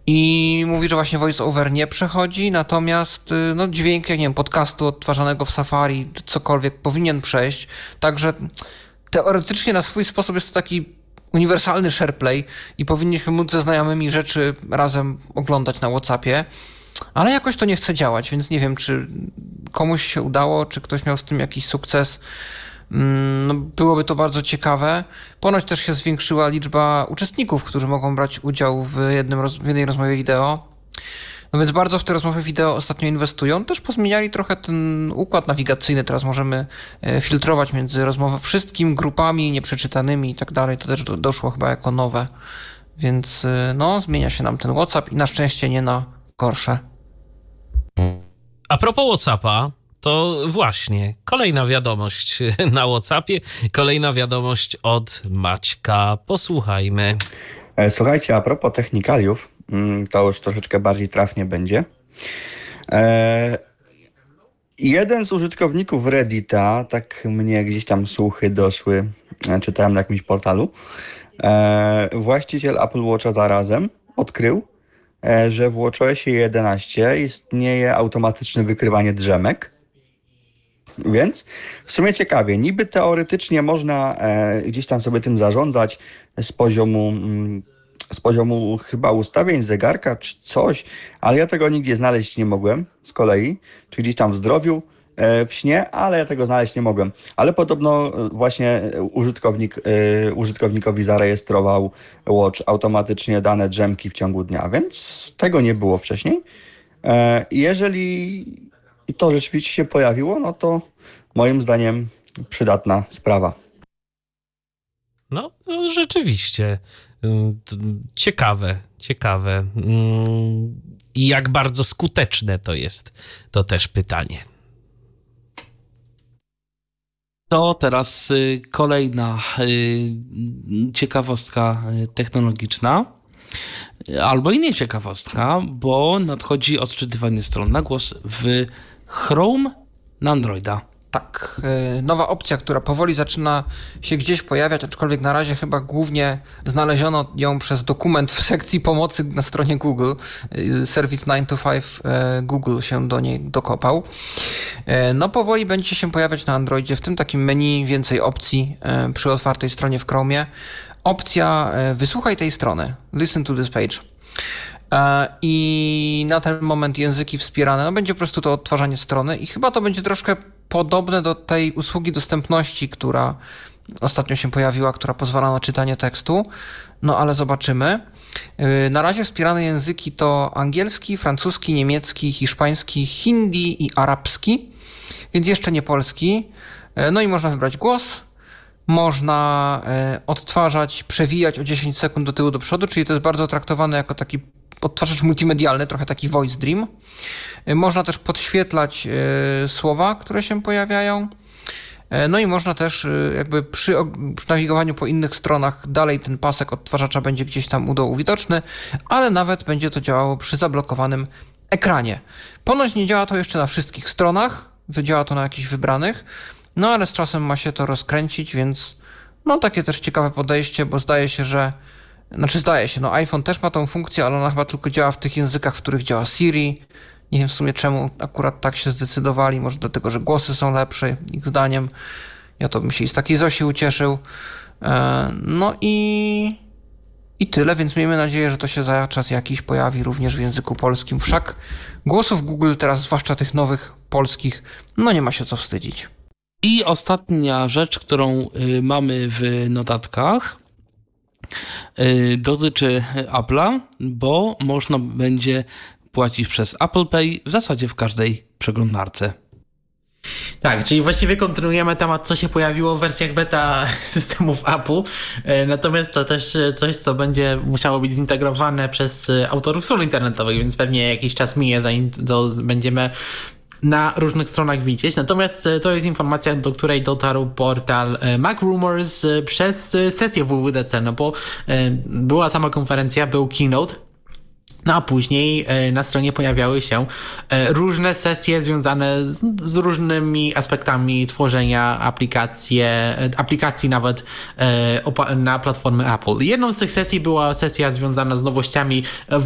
i mówi, że właśnie VoiceOver nie przechodzi, natomiast no, dźwięk, jak nie wiem, podcastu odtwarzanego w Safari czy cokolwiek powinien przejść, także teoretycznie na swój sposób jest to taki uniwersalny SharePlay i powinniśmy móc ze znajomymi rzeczy razem oglądać na WhatsAppie, ale jakoś to nie chce działać, więc nie wiem, czy komuś się udało, czy ktoś miał z tym jakiś sukces. No, byłoby to bardzo ciekawe. Ponoć też się zwiększyła liczba uczestników, którzy mogą brać udział w jednej rozmowie wideo. No więc bardzo w te rozmowy wideo ostatnio inwestują. Też pozmieniali trochę ten układ nawigacyjny. Teraz możemy filtrować między wszystkimi grupami nieprzeczytanymi i tak dalej. To też doszło chyba jako nowe. Więc no, zmienia się nam ten WhatsApp i na szczęście nie na gorsze. A propos WhatsAppa, to właśnie kolejna wiadomość na WhatsAppie, kolejna wiadomość od Maćka. Posłuchajmy. Słuchajcie, a propos technikaliów, to już troszeczkę bardziej trafnie będzie. Jeden z użytkowników Reddita, tak mnie gdzieś tam słuchy doszły, czytałem na jakimś portalu, właściciel Apple Watcha zarazem odkrył, że w WatchOSie 11 istnieje automatyczne wykrywanie drzemek. Więc w sumie ciekawie, niby teoretycznie można gdzieś tam sobie tym zarządzać z poziomu chyba ustawień zegarka czy coś, ale ja tego nigdzie znaleźć nie mogłem z kolei, czy gdzieś tam w zdrowiu, w śnie, ale ja tego znaleźć nie mogłem. Ale podobno właśnie użytkownikowi zarejestrował Watch automatycznie dane drzemki w ciągu dnia, więc tego nie było wcześniej. Jeżeli to rzeczywiście się pojawiło, no to moim zdaniem przydatna sprawa. No, rzeczywiście. Ciekawe. I jak bardzo skuteczne to jest, to też pytanie. To teraz kolejna ciekawostka technologiczna, albo i nie ciekawostka, bo nadchodzi odczytywanie stron na głos w Chrome na Androida. Tak, nowa opcja, która powoli zaczyna się gdzieś pojawiać, aczkolwiek na razie chyba głównie znaleziono ją przez dokument w sekcji pomocy na stronie Google. Serwis 9 to 5 Google się do niej dokopał. No powoli będzie się pojawiać na Androidzie, w tym takim menu więcej opcji przy otwartej stronie w Chromie. Opcja wysłuchaj tej strony, listen to this page. I na ten moment języki wspierane, no będzie po prostu to odtwarzanie strony i chyba to będzie troszkę podobne do tej usługi dostępności, która ostatnio się pojawiła, która pozwala na czytanie tekstu, no ale zobaczymy. Na razie wspierane języki to angielski, francuski, niemiecki, hiszpański, hindi i arabski, więc jeszcze nie polski. No i można wybrać głos, można odtwarzać, przewijać o 10 sekund do tyłu, do przodu, czyli to jest bardzo traktowane jako taki odtwarzacz multimedialny, trochę taki voice dream. Można też podświetlać słowa, które się pojawiają. No i można też jakby przy nawigowaniu po innych stronach dalej ten pasek odtwarzacza będzie gdzieś tam u dołu widoczny, ale nawet będzie to działało przy zablokowanym ekranie. Ponoć nie działa to jeszcze na wszystkich stronach, działa to na jakichś wybranych, no ale z czasem ma się to rozkręcić, więc no takie też ciekawe podejście, bo zdaje się, no iPhone też ma tą funkcję, ale ona chyba tylko działa w tych językach, w których działa Siri. Nie wiem w sumie czemu akurat tak się zdecydowali, może dlatego, że głosy są lepsze, ich zdaniem. Ja to bym się i z takiej Zosi ucieszył. No i tyle, więc miejmy nadzieję, że to się za czas jakiś pojawi również w języku polskim. Wszak głosów Google teraz, zwłaszcza tych nowych polskich, no nie ma się co wstydzić. I ostatnia rzecz, którą mamy w notatkach, dotyczy Apple'a, bo można będzie płacić przez Apple Pay w zasadzie w każdej przeglądarce. Tak, czyli właściwie kontynuujemy temat, co się pojawiło w wersjach beta systemów Apple, natomiast to też coś, co będzie musiało być zintegrowane przez autorów stron internetowych, więc pewnie jakiś czas minie, zanim to będziemy na różnych stronach widzieć. Natomiast to jest informacja, do której dotarł portal MacRumors przez sesję WWDC, no bo była sama konferencja, był keynote, no a później na stronie pojawiały się różne sesje związane z różnymi aspektami tworzenia aplikacji nawet na platformy Apple. Jedną z tych sesji była sesja związana z nowościami